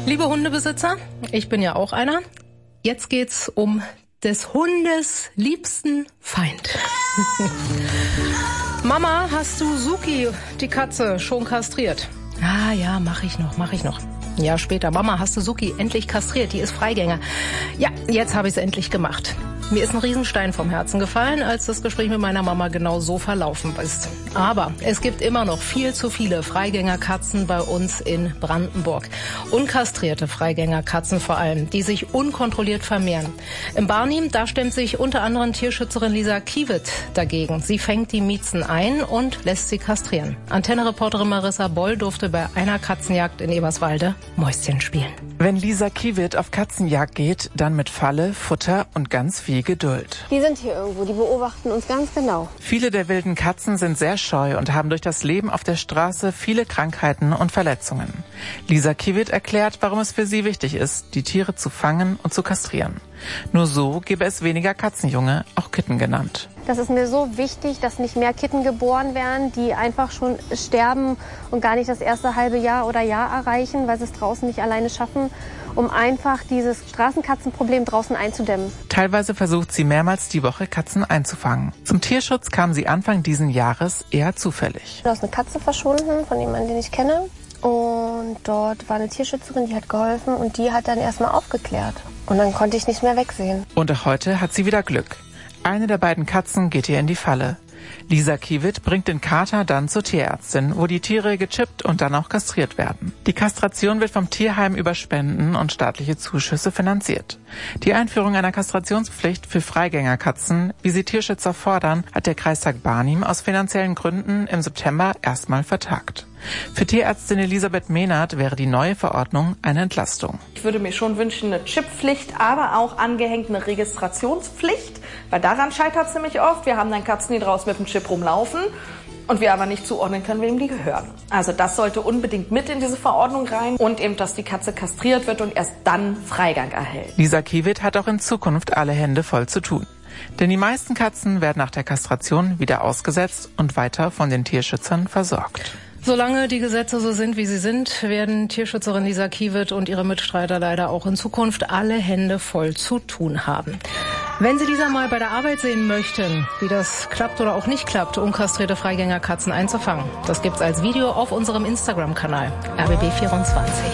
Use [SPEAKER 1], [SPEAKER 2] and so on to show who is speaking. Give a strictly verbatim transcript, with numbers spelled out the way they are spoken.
[SPEAKER 1] Liebe Hundebesitzer, ich bin ja auch einer. Jetzt geht's um des Hundes liebsten Feind. Mama, hast du Suki, die Katze, schon kastriert? Ah ja, mach ich noch, mach ich noch. Ein Jahr später, Mama, hast du Suki endlich kastriert? Die ist Freigänger. Ja, jetzt habe ich es endlich gemacht. Mir ist ein Riesenstein vom Herzen gefallen, als das Gespräch mit meiner Mama genau so verlaufen ist. Aber es gibt immer noch viel zu viele Freigängerkatzen bei uns in Brandenburg. Unkastrierte Freigängerkatzen vor allem, die sich unkontrolliert vermehren. Im Barnim, da stemmt sich unter anderem Tierschützerin Lisa Kiewit dagegen. Sie fängt die Miezen ein und lässt sie kastrieren. Antenne-Reporterin Marissa Boll durfte bei einer Katzenjagd in Eberswalde Mäuschen spielen.
[SPEAKER 2] Wenn Lisa Kiewit auf Katzenjagd geht, dann mit Falle, Futter und ganz viel Geduld.
[SPEAKER 3] Die sind hier irgendwo, die beobachten uns ganz genau.
[SPEAKER 2] Viele der wilden Katzen sind sehr scheu und haben durch das Leben auf der Straße viele Krankheiten und Verletzungen. Lisa Kiewit erklärt, warum es für sie wichtig ist, die Tiere zu fangen und zu kastrieren. Nur so gäbe es weniger Katzenjunge, auch Kitten genannt.
[SPEAKER 3] Das ist mir so wichtig, dass nicht mehr Kitten geboren werden, die einfach schon sterben und gar nicht das erste halbe Jahr oder Jahr erreichen, weil sie es draußen nicht alleine schaffen, um einfach dieses Straßenkatzenproblem draußen einzudämmen.
[SPEAKER 2] Teilweise versucht sie mehrmals die Woche, Katzen einzufangen. Zum Tierschutz kam sie Anfang diesen Jahres eher zufällig.
[SPEAKER 3] Da ist eine Katze verschwunden von jemandem, den ich kenne. Und dort war eine Tierschützerin, die hat geholfen und die hat dann erstmal aufgeklärt. Und dann konnte ich nicht mehr wegsehen.
[SPEAKER 2] Und auch heute hat sie wieder Glück. Eine der beiden Katzen geht ihr in die Falle. Lisa Kiewit bringt den Kater dann zur Tierärztin, wo die Tiere gechippt und dann auch kastriert werden. Die Kastration wird vom Tierheim über Spenden und staatliche Zuschüsse finanziert. Die Einführung einer Kastrationspflicht für Freigängerkatzen, wie sie Tierschützer fordern, hat der Kreistag Barnim aus finanziellen Gründen im September erstmal vertagt. Für Tierärztin Elisabeth Mehnert wäre die neue Verordnung eine Entlastung.
[SPEAKER 4] Ich würde mir schon wünschen, eine Chippflicht, aber auch angehängt eine Registrationspflicht, weil daran scheitert es nämlich oft. Wir haben dann Katzen, die draußen mit dem Chip rumlaufen und wir aber nicht zuordnen können, wem die gehören. Also das sollte unbedingt mit in diese Verordnung rein und eben, dass die Katze kastriert wird und erst dann Freigang erhält.
[SPEAKER 2] Lisa Kiewit hat auch in Zukunft alle Hände voll zu tun. Denn die meisten Katzen werden nach der Kastration wieder ausgesetzt und weiter von den Tierschützern versorgt.
[SPEAKER 1] Solange die Gesetze so sind, wie sie sind, werden Tierschützerin Lisa Kiewit und ihre Mitstreiter leider auch in Zukunft alle Hände voll zu tun haben. Wenn Sie Lisa mal bei der Arbeit sehen möchten, wie das klappt oder auch nicht klappt, unkastrierte Freigängerkatzen einzufangen, das gibt's als Video auf unserem Instagram-Kanal R B B vierundzwanzig.